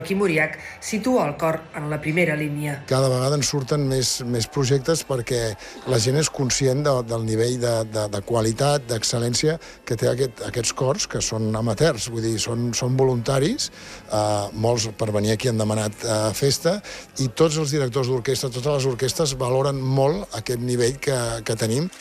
Joaquim Uriach situa el cor en la primera línia. Cada vegada en surten més projectes perquè la gent és conscient del nivell de qualitat, d'excel·lència que té aquests cors, que són amateurs, vull dir, són voluntaris, molts per venir aquí han demanat festa, i tots els directors d'orquestra, totes les orquestres valoren molt aquest nivell que tenim.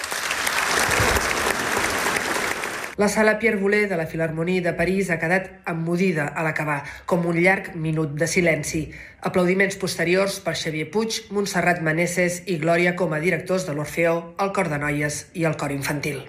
La sala Pierre Boulez de la Filharmonie de París ha quedat emmudida a l'acabar, com un llarg minut de silenci. Aplaudiments posteriors per Xavier Puig, Montserrat Maneses i Glòria com a directors de l'Orfeó, el cor de noies i el cor infantil.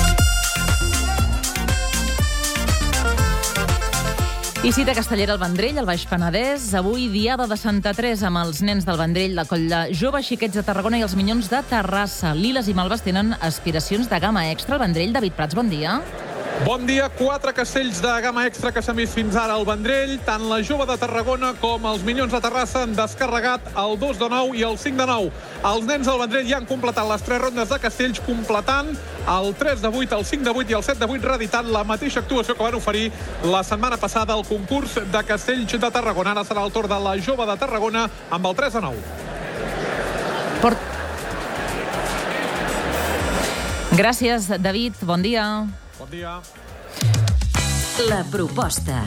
I cita castellera al Vendrell, al Baix Penedès. Avui, diada de Santa Teresa amb els nens del Vendrell, la Coll de Joves Xiquets de Tarragona i els Minyons de Terrassa. Liles i Malves tenen aspiracions de gamma extra. El Vendrell, David Prats, bon dia. Bon dia. 4 castells de gamma extra que s'han vist fins ara al Vendrell. Tant la Jove de Tarragona com els Minyons de Terrassa han descarregat el 2 de 9 i el 5 de 9. Els nens del Vendrell ja han completat les 3 rondes de castells, completant el 3 de 8, el 5 de 8 i el 7 de 8, reeditant la mateixa actuació que van oferir la setmana passada al concurs de castells de Tarragona. Ara serà el torn de la Jove de Tarragona amb el 3 de 9. Gràcies, David. Bon dia. Bon dia. La proposta.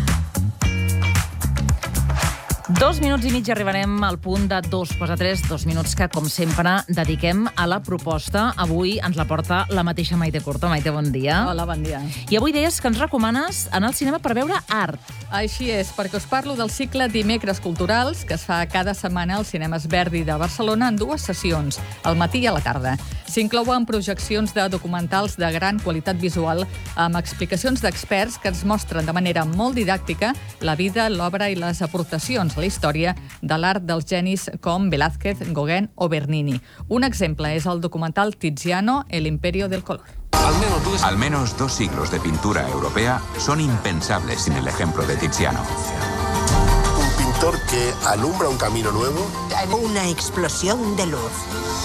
2 minuts i mig arribarem al punt de 2:3, 2 minuts que, com sempre, dediquem a la proposta. Avui ens la porta la mateixa Maite Curto. Maite, bon dia. Hola, bon dia. I avui deies que ens recomanes anar al cinema per veure art. Així és, perquè us parlo del cicle Dimecres Culturals, que es fa cada setmana als cinemes Verdi de Barcelona en 2 sessions, al matí i a la tarda. S'inclouen projeccions de documentals de gran qualitat visual amb explicacions d'experts que ens mostren de manera molt didàctica la vida, l'obra i les aportacions a la història de l'art dels genis com Velázquez, Gauguin o Bernini. Un exemple és el documental Tiziano, El imperio del color. Al menos 2 siglos de pintura europea son impensables sin el ejemplo de Tiziano. Un pintor que alumbra un camino nuevo. Una explosión de luz.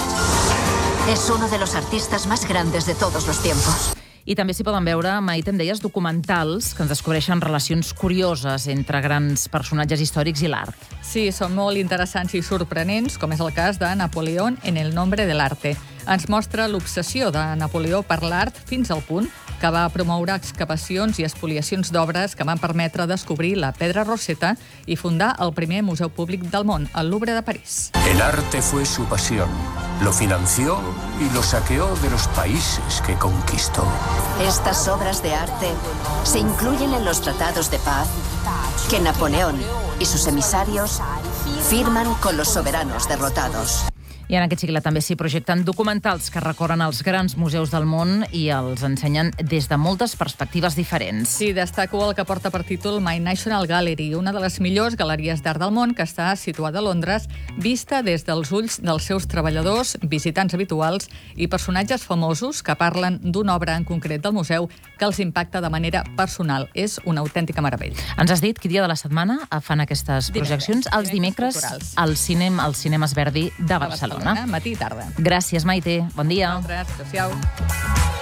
Es uno de los artistas más grandes de todos los tiempos. I també s'hi poden veure, Maite, em deies, documentals que ens descobreixen relacions curioses entre grans personatges històrics i l'art. Sí, són molt interessants i sorprenents, com és el cas de Napoleón en el nombre del arte. Ens mostra l'obsessió de Napoleó per l'art fins al punt que va promoure excavacions i espoliacions d'obres que van permetre descobrir la pedra Rosetta i fundar el primer museu públic del món, el Louvre de París. El arte fue su pasión. Lo financió y lo saqueó de los países que conquistó. Estas obras de arte se incluyen en los tratados de paz que Napoleón y sus emisarios firman con los soberanos derrotados. I en aquest cicle també s'hi projecten documentals que recorren els grans museus del món i els ensenyen des de moltes perspectives diferents. Sí, destaco el que porta per títol My National Gallery, una de les millors galeries d'art del món que està situada a Londres, vista des dels ulls dels seus treballadors, visitants habituals i personatges famosos que parlen d'una obra en concret del museu que els impacta de manera personal. És una autèntica meravella. Ens has dit quin dia de la setmana fan aquestes projeccions? Els dimecres als cinemes Verdi de Barcelona. Matí i tarda. Gràcies, Maite. Bon dia. Adéu-siau.